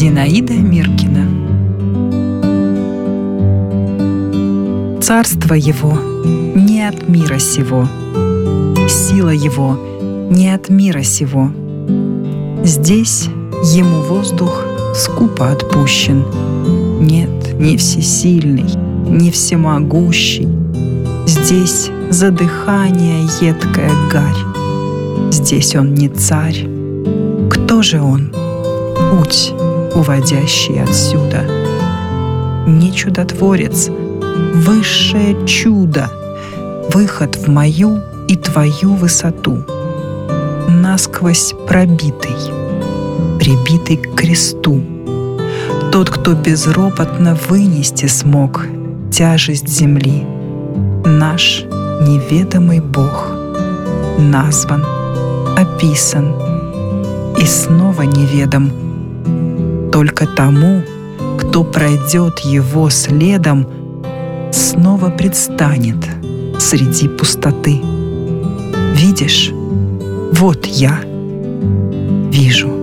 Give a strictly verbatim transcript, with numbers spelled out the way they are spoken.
Зинаида Миркина. Царство Его не от мира сего, сила Его не от мира сего. Здесь Ему воздух скупо отпущен. Нет, не всесильный, не всемогущий. Здесь за дыхание едкая гарь. Здесь Он не царь. Кто же Он? Путь, уводящий отсюда. Не чудотворец, высшее чудо, выход в мою и твою высоту, насквозь пробитый, прибитый к кресту. Тот, кто безропотно вынести смог тяжесть земли, наш неведомый Бог, назван, описан и снова неведом только тому, кто пройдет Его следом, снова предстанет среди пустоты. Видишь, вот я вижу.